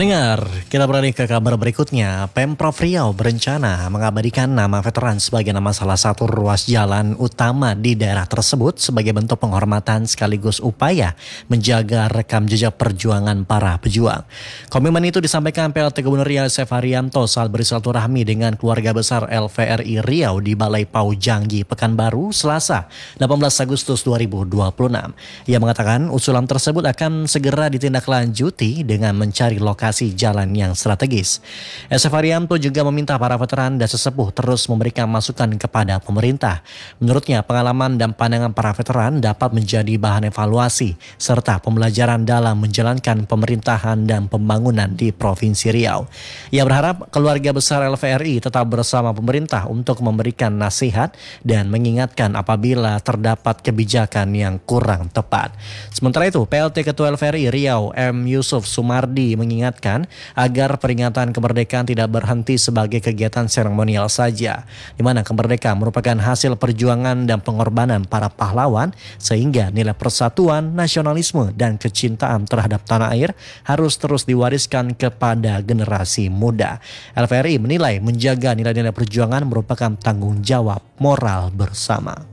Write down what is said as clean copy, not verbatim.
Pendengar, kita beralih ke kabar berikutnya. Pemprov Riau berencana mengabadikan nama veteran sebagai nama salah satu ruas jalan utama di daerah tersebut sebagai bentuk penghormatan sekaligus upaya menjaga rekam jejak perjuangan para pejuang. Komitmen itu disampaikan PLT Gubernur Riau Syef Haryanto saat bersilaturahmi dengan keluarga besar LVRI Riau di Balai Pau Janggi, Pekanbaru, Selasa 18 Agustus 2026. Ia mengatakan usulan tersebut akan segera ditindaklanjuti dengan mencari lokasi jalan yang strategis. Syef Haryanto juga meminta para veteran dan sesepuh terus memberikan masukan kepada pemerintah. Menurutnya, pengalaman dan pandangan para veteran dapat menjadi bahan evaluasi serta pembelajaran dalam menjalankan pemerintahan dan pembangunan di Provinsi Riau. Ia berharap keluarga besar LVRI tetap bersama pemerintah untuk memberikan nasihat dan mengingatkan apabila terdapat kebijakan yang kurang tepat. Sementara itu, PLT Ketua LVRI Riau M. Yusuf Sumardi mengingatkan agar peringatan kemerdekaan tidak berhenti sebagai kegiatan seremonial saja, di mana kemerdekaan merupakan hasil perjuangan dan pengorbanan para pahlawan, sehingga nilai persatuan, nasionalisme, dan kecintaan terhadap tanah air harus terus diwariskan kepada generasi muda. LVRI menilai menjaga nilai-nilai perjuangan merupakan tanggung jawab moral bersama.